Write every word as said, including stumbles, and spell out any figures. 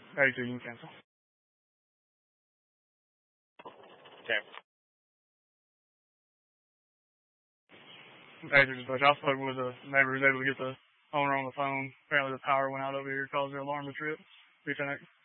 eighty-two, you can cancel. Okay. eighty-two, dispatch. I spoke with a neighbor who's able to get the owner on the phone. Apparently the power went out over here, caused their alarm to trip. B ten X.